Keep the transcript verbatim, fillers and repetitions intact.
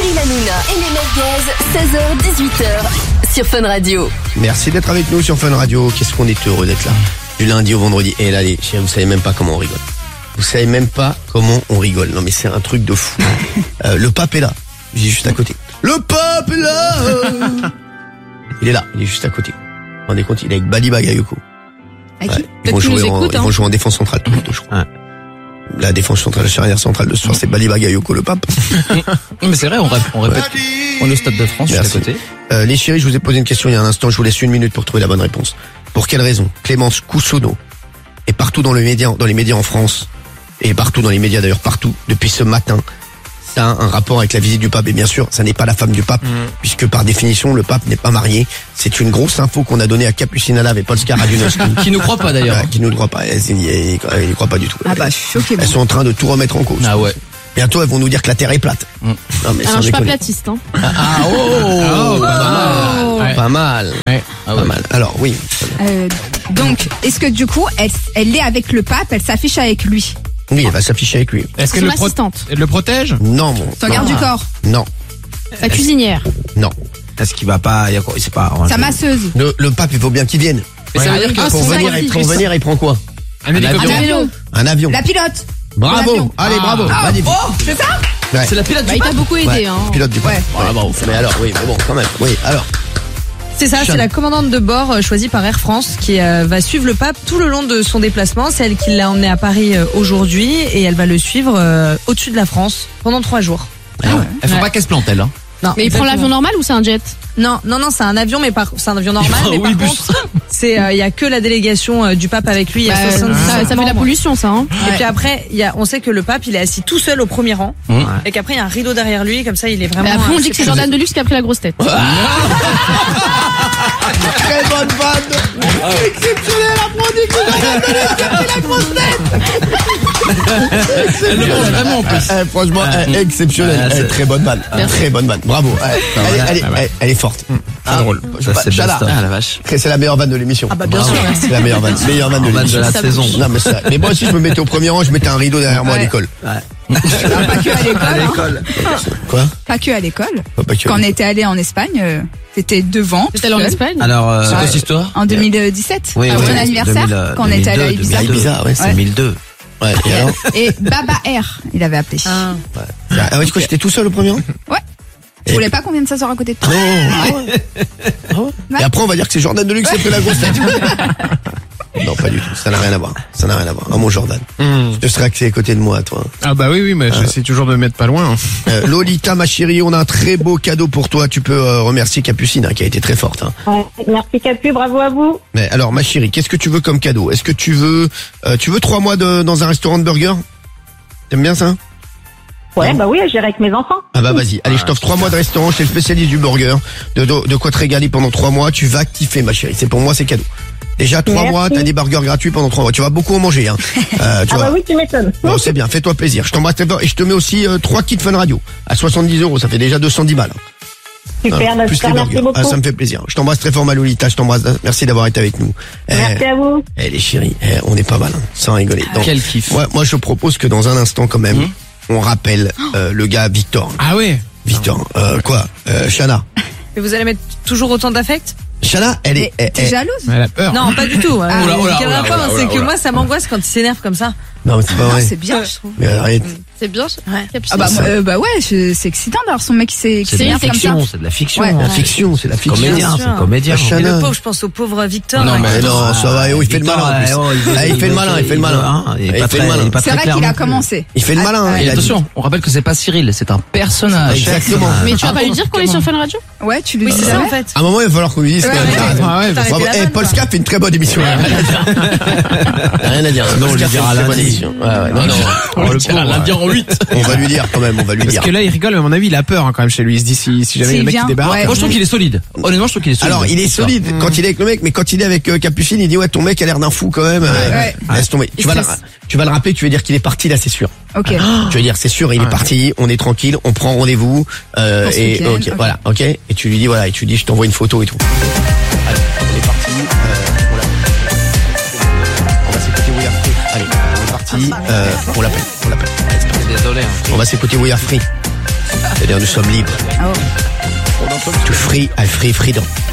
Cyril Hanouna et les Merguez, seize heures dix-huit heures sur Fun Radio. Merci d'être avec nous sur Fun Radio. Qu'est-ce qu'on est heureux d'être là. Du lundi au vendredi. Et là, les chiens, vous savez même pas comment on rigole. Vous savez même pas comment on rigole. Non mais c'est un truc de fou. euh, le pape est là. Il est juste à côté. Le pape est là. Il est là. Il est juste à côté. Vous vous rendez compte, il est avec Bali Bagayoko. À qui? Ouais, ils, vont jouer en, écoute, hein. ils vont jouer en défense centrale tous les deux, je crois. Ouais. La défense centrale, la charnière centrale de ce soir, c'est Bali Bagayoko, le pape. Non mais c'est vrai, on répète. On répète. On est au Stade de France, juste à côté. Euh, les chéris, je vous ai posé une question il y a un instant. Je vous laisse une minute pour trouver la bonne réponse. Pour quelle raison Clémence Coussono est partout dans, le média, dans les médias en France et partout dans les médias d'ailleurs, partout, depuis ce matin. Ça a un rapport avec la visite du pape. Et bien sûr, ça n'est pas la femme du pape, mmh. puisque par définition, le pape n'est pas marié. C'est une grosse info qu'on a donnée à Capucine Alav et Polska Radunowski. Qui ne croit pas d'ailleurs. Ouais, qui ne croit pas. Ils ne croient pas du tout. Ah bah, choqué. Elles sont en train de tout remettre en cause. Ah ouais. Bientôt, elles vont nous dire que la Terre est plate. Mmh. Non, mais Alors, je suis pas platiste, hein. Ah, ah oh, oh, pas mal. Ouais. Pas mal. Ouais. Ah, ouais. Pas mal. Alors, oui. Euh, donc, est-ce que du coup, elle, elle est avec le pape, elle s'affiche avec lui? Oui, elle va s'afficher avec lui. Est-ce qu'elle le, pro- elle le protège? Non, mon. Son garde du corps? Non. Sa cuisinière? Non. Est-ce qu'il va pas, il sait pas. Sa masseuse? Le, le pape, il faut bien qu'il vienne. Mais ouais. Ça veut dire que ah, pour venir, il, pour venir, il prend quoi? Un, un avion. avion. Un avion. La pilote. Bravo. Allez, bravo. Ah. Magnifique. Oh, c'est ça? Ouais. C'est la pilote bah, du pape. pape. Il t'a beaucoup aidé, ouais. hein. Pilote du pape. Ouais. Ouais. Ah, bon, mais alors, oui, mais bon, quand même. Oui, alors. C'est ça, c'est la commandante de bord euh, choisie par Air France qui euh, va suivre le pape tout le long de son déplacement. C'est elle qui l'a emmené à Paris euh, aujourd'hui et elle va le suivre euh, au-dessus de la France pendant trois jours. Ah ouais. Elle faut ouais. pas qu'elle se plante, elle. Hein. Non, mais il prend l'avion normal ou c'est un jet? Non, non, non, c'est un avion, mais par, c'est un avion normal. Mais par oui, contre, c'est, il euh, y a que la délégation euh, du pape avec lui. Il y a bah, soixante-dix ça, ça fait la pollution, ça. Hein. Et ouais. puis après, il y a, on sait que le pape, il est assis tout seul au premier rang, mmh. et qu'après il y a un rideau derrière lui, comme ça, il est vraiment. Et après, on dit que c'est Jordan Deluxe qui a pris la grosse tête. Très bonne vanne. Exceptionnel, applaudis que Jordan Deluxe qui a pris la grosse tête. Elle le pense vraiment en plus. Eh, franchement, ah, eh, exceptionnel. Ah, c'est très bonne vanne. Très bonne vanne. Bravo. Eh, elle, elle, elle, elle, elle est forte. C'est ah, drôle. Ça, c'est Chala. Ah la vache. C'est la meilleure vanne de l'émission. Ah bah bien Bravo. sûr. C'est la meilleure vanne. Meilleure vanne de l'émission. de la saison. Non mais ça. Mais moi aussi, je me mettais au premier rang, je mettais un rideau derrière moi à l'école. Pas que à l'école. À l'école. Quoi? Pas que à l'école. Pas que Quand on était allé en Espagne, euh, t'étais devant. T'étais allé en Espagne? Alors, euh, c'est quoi cette histoire? En deux mille dix-sept. Oui, à oui, ton anniversaire, deux mille, quand on était allé à Ibiza. Ibiza, ouais, c'est deux mille deux. Ouais, et alors? Et Baba Air, il avait appelé. Ah. Ouais. Ah ouais, tu crois que j'étais tout seul au premier rang? Ouais. Je voulais pas qu'on vienne s'asseoir à côté de toi. Non. Ah ouais. Ah ouais. Et après, on va dire que c'est Jordan Deluxe qui a pris la grosse tête. Non, pas du tout. Ça n'a rien à voir. Ça n'a rien à voir. Oh, mon Jordan. Mm. Je serais axé à côté de moi, toi. Ah bah oui, oui, mais ah. j'essaie toujours de me mettre pas loin. Euh, Lolita, ma chérie, on a un très beau cadeau pour toi. Tu peux euh, remercier Capucine, hein, qui a été très forte. Hein. Ouais, merci Capu, bravo à vous. Mais alors, ma chérie, qu'est-ce que tu veux comme cadeau? Est-ce que tu veux, euh, tu veux trois mois de, dans un restaurant de burger? T'aimes bien ça? Ouais, bah oui, j'irai avec mes enfants. Ah bah vas-y, allez, je t'offre trois mois de restaurant chez le spécialiste du burger, de, de, de quoi te régaler pendant trois mois, tu vas kiffer ma chérie, c'est pour moi c'est cadeau. Déjà trois Merci. mois, t'as des burgers gratuits pendant trois mois, tu vas beaucoup en manger hein. Euh, tu ah vois. bah oui, tu m'étonnes. Bon c'est bien, fais-toi plaisir, je t'embrasse très fort et je te mets aussi euh, trois kits Fun Radio à soixante-dix euros, ça fait déjà deux cent dix balles. Super, hein, plus les merci beaucoup. Ah, ça me fait plaisir, je t'embrasse très fort ma Lolita, je t'embrasse, merci d'avoir été avec nous. Merci eh, à vous. Eh les chéris, eh, on est pas mal, hein, sans rigoler. Donc, quel kiff. Ouais, moi je propose que dans un instant quand même, mmh. on rappelle euh, le gars Victor. Ah ouais. Victor, euh, quoi euh, Chana. Mais vous allez mettre toujours autant d'affect? Chana, elle est... Elle, T'es jalouse? Elle a peur. Non, pas du tout. Ah, euh, oula, oula, quel oula, rapport, oula, c'est oula, que oula. moi, ça m'angoisse quand il s'énerve comme ça. Non, mais c'est pas Non, vrai. c'est bien, je trouve. Mais arrête. C'est bien. Ouais. Ah bah, moi, euh, bah ouais, je- c'est excitant d'avoir son mec qui s'est- qui C'est de la s'énerve comme ça. fiction, c'est de la fiction. Ouais. La fiction, c'est la fiction. Comédien, c'est comédien. La Et Chana. le pauvre, je pense au pauvre Victor. Non, là, mais qui- non, ça va, oh, il fait le malin en plus. Ah, il fait le malin, il fait le malin. Il Il est pas fait très, le malin. il est pas C'est très vrai clair qu'il a non plus. commencé. Il fait le malin. Ah, il Et a dit. attention, on rappelle que c'est pas Cyril, c'est un personnage. Exactement. Mais tu vas pas lui dire qu'on est sur Fun Radio? Ouais, tu lui Oui, dis c'est ça jamais. en fait. À un moment, il va falloir qu'on lui dise. Ouais, que- ouais, t'as raison. Ah ouais, T'as arrêté Bravo. la Eh, vanne, Paul quoi. Scap fait une très bonne émission. T'as rien à dire. Non, on Paul lui Scap fait dira une très bonne lundi. émission. Ouais, ouais, non, non. Oh, le pauvre, l'Indien en huit. On va lui dire quand même, on va lui Parce dire. que là, il rigole, mais à mon avis, il a peur hein, quand même chez lui. Il se dit si, si jamais S'il le mec vient, qui débarque. ouais. Moi, je trouve qu'il est solide. Honnêtement, je trouve qu'il est solide. Alors, il est solide quand il est avec le mec, mais quand il est avec euh, Capucine, il dit ouais, ton mec a l'air d'un fou quand même. Euh, Ouais. Laisse tomber. Tu vas, le, stresse. tu vas le rappeler, tu vas dire qu'il est parti là, c'est sûr. Ok. Tu vas dire c'est sûr, il est parti, on est tranquille, on prend rendez-vous euh, Pour ce et week-end, ok, ok. voilà, ok. Et tu lui dis voilà, et tu lui dis je t'envoie une photo et tout. Allez, on est parti. Euh, on l'appelle. On va s'écouter We Are Free. Allez, on est parti. Euh, on l'appelle, on l'appelle. Allez, c'est parti. Désolé. hein. On va s'écouter We Are Free. C'est-à-dire nous sommes libres. Oh. To free, I free freedom.